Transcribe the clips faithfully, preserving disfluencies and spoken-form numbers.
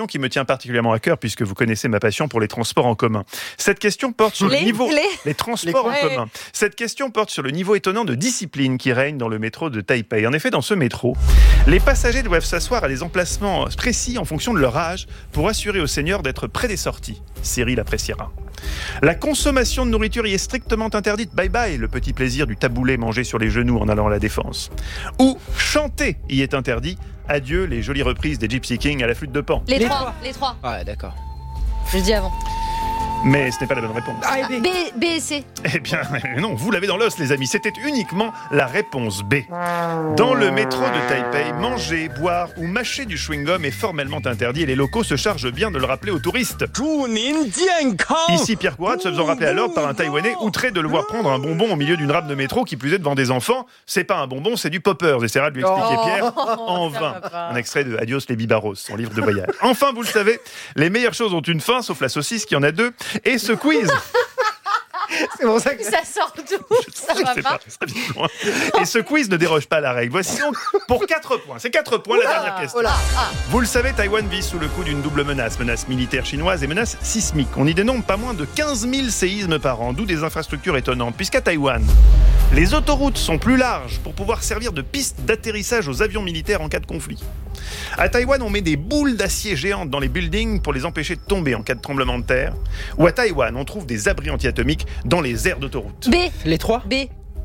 question qui me tient particulièrement à cœur puisque vous connaissez ma passion pour les transports en commun. Cette question porte sur les, le niveau... Les, les transports les... en commun. Cette question porte sur le niveau étonnant de discipline qui règne dans le métro de Taipei. En effet, dans ce métro, les passagers doivent s'asseoir à des emplacements précis en fonction de leur âge pour assurer aux seniors d'être près des sorties. Cyril appréciera. La consommation de nourriture y est strictement interdite. Bye bye, le petit plaisir du taboulé mangé sur les genoux en allant à la Défense. Ou chanter y est interdit. Adieu les jolies reprises des Gypsy Kings à la flûte de Pan. Les, les trois, trois, les trois. Ouais, d'accord. Je le dis avant. Mais ce n'est pas la bonne réponse. Ah, B, B et C. Eh bien, non, vous l'avez dans l'os, les amis. C'était uniquement la réponse B. Dans le métro de Taipei, manger, boire ou mâcher du chewing-gum est formellement interdit et les locaux se chargent bien de le rappeler aux touristes. Ici, Pierre Courat se faisant rappeler à l'ordre par un Taïwanais outré de le voir prendre un bonbon au milieu d'une rame de métro qui plus est devant des enfants. C'est pas un bonbon, c'est du poppers. Essaiera de lui expliquer oh, Pierre en vain. Un extrait de Adios les Bibarros, son livre de voyage. Enfin, vous le savez, les meilleures choses ont une fin, sauf la saucisse qui en a deux. Et ce quiz... C'est pour ça que ça sort d'où? Ça va pas, pas ça vient loin. Et ce quiz ne déroge pas à la règle. Voici donc pour quatre points. C'est quatre points, la dernière question. Vous le savez, Taïwan vit sous le coup d'une double menace. Menace militaire chinoise et menace sismique. On y dénombre pas moins de quinze mille séismes par an, d'où des infrastructures étonnantes. Puisqu'à Taïwan, les autoroutes sont plus larges pour pouvoir servir de piste d'atterrissage aux avions militaires en cas de conflit. À Taïwan, on met des boules d'acier géantes dans les buildings pour les empêcher de tomber en cas de tremblement de terre. Ou à Taïwan, on trouve des abris anti-atomiques dans les aires d'autoroute. B. Les trois. B.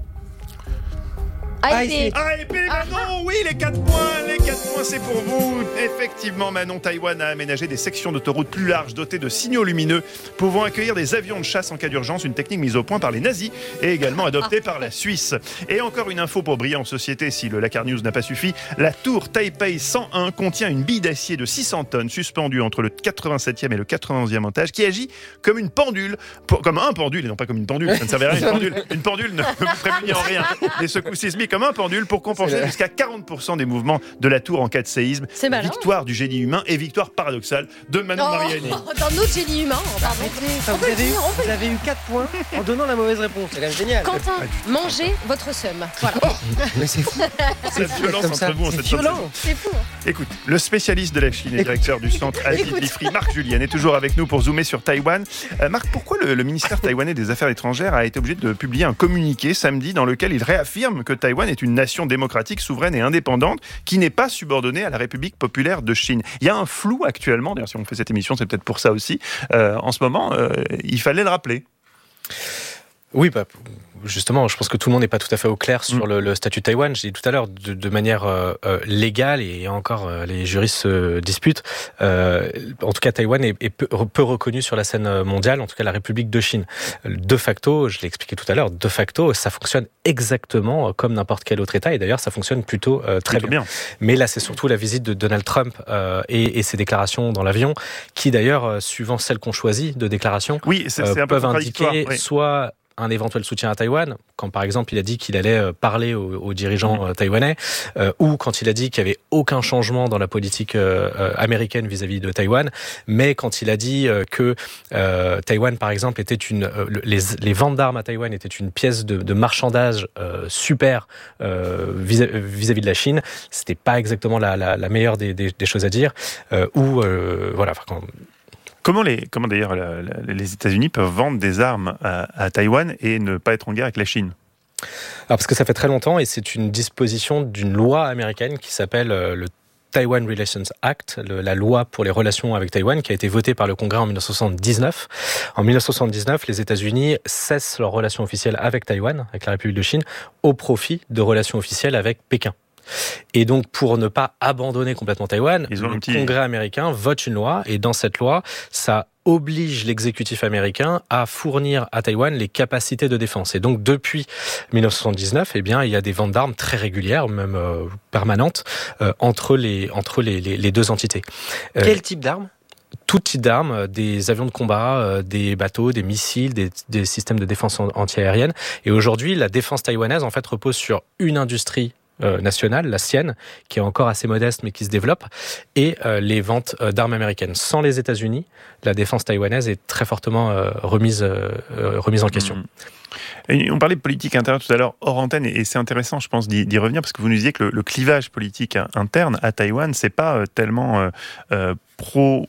A et B. A et B, Manon, oui, les quatre points, les quatre points, c'est pour vous. Effectivement, Manon, Taïwan a aménagé des sections d'autoroute plus larges, dotées de signaux lumineux, pouvant accueillir des avions de chasse en cas d'urgence, une technique mise au point par les nazis et également adoptée par la Suisse. Et encore une info pour briller en société, si le Lakar News n'a pas suffi, la tour Taipei cent un contient une bille d'acier de six cents tonnes suspendue entre le quatre-vingt-septième et le quatre-vingtième étage, qui agit comme une pendule, pour, comme un pendule, et non pas comme une pendule, ça ne servait à rien, une pendule. Une pendule ne vous prémunit en rien des secousses sismiques comme un pendule pour compenser jusqu'à quarante pour cent des mouvements de la tour en cas de séisme. C'est malin. Victoire du génie humain et victoire paradoxale de Manon oh, Mariani. Dans notre génie humain, pardon. Enfin, vous, avez eu, vous avez eu quatre points en donnant la mauvaise réponse. C'est quand même génial. Quentin, mangez votre seum. Voilà. Oh, mais c'est fou. C'est violence entre ça. vous en C'est cette violent. C'est fou. Hein. Écoute, le spécialiste de la Chine et directeur du centre Alpine Marc Julien est toujours avec nous pour zoomer sur Taïwan. Euh, Marc, pourquoi le, le ministère taïwanais des Affaires étrangères a été obligé de publier un communiqué samedi dans lequel il réaffirme que Taïwan est une nation démocratique, souveraine et indépendante qui n'est pas subordonnée à la République populaire de Chine? Il y a un flou actuellement, d'ailleurs si on fait cette émission c'est peut-être pour ça aussi, euh, en ce moment, euh, il fallait le rappeler. Oui, bah, justement, je pense que tout le monde n'est pas tout à fait au clair sur mmh. le, le statut de Taïwan. J'ai dit tout à l'heure, de, de manière euh, légale, et encore euh, les juristes se disputent, euh, en tout cas Taïwan est, est peu, peu reconnu sur la scène mondiale, en tout cas la République de Chine. De facto, je l'ai expliqué tout à l'heure, de facto, ça fonctionne exactement comme n'importe quel autre État, et d'ailleurs ça fonctionne plutôt euh, très bien. bien. Mais là, c'est surtout la visite de Donald Trump euh, et, et ses déclarations dans l'avion, qui d'ailleurs, euh, suivant celles qu'on choisit de déclarations, oui, c'est, c'est euh, un peu peuvent indiquer oui. soit un éventuel soutien à Taïwan, quand par exemple il a dit qu'il allait parler aux, aux dirigeants mmh. taïwanais, euh, ou quand il a dit qu'il n'y avait aucun changement dans la politique euh, américaine vis-à-vis de Taïwan, mais quand il a dit euh, que euh, Taïwan par exemple était une, euh, les, les ventes d'armes à Taïwan étaient une pièce de, de marchandage euh, super euh, vis-à-vis de la Chine, c'était pas exactement la, la, la meilleure des, des, des choses à dire, euh, ou euh, voilà. Quand, Comment, les, comment d'ailleurs la, la, les États-Unis peuvent vendre des armes à, à Taïwan et ne pas être en guerre avec la Chine? Alors parce que ça fait très longtemps et c'est une disposition d'une loi américaine qui s'appelle le Taiwan Relations Act, le, la loi pour les relations avec Taïwan, qui a été votée par le Congrès en dix-neuf cent soixante-dix-neuf. En dix-neuf cent soixante-dix-neuf, les États-Unis cessent leurs relations officielles avec Taïwan, avec la République de Chine, au profit de relations officielles avec Pékin. Et donc, pour ne pas abandonner complètement Taïwan, le petit... Congrès américain vote une loi, et dans cette loi, ça oblige l'exécutif américain à fournir à Taïwan les capacités de défense. Et donc, depuis dix-neuf cent soixante-dix-neuf, eh bien, il y a des ventes d'armes très régulières, même euh, permanentes, euh, entre les entre les, les, les deux entités. Euh, Quel type d'armes ? Tout type d'armes, des avions de combat, des bateaux, des missiles, des, des systèmes de défense anti-aérienne. Et aujourd'hui, la défense taïwanaise, en fait, repose sur une industrie Euh, nationale, la sienne, qui est encore assez modeste mais qui se développe, et euh, les ventes euh, d'armes américaines. Sans les États-Unis, la défense taïwanaise est très fortement euh, remise, euh, remise en question. Mmh. Et on parlait de politique intérieure tout à l'heure hors antenne, et c'est intéressant, je pense, d'y, d'y revenir, parce que vous nous disiez que le, le clivage politique interne à Taïwan, c'est pas euh, tellement euh, euh, pro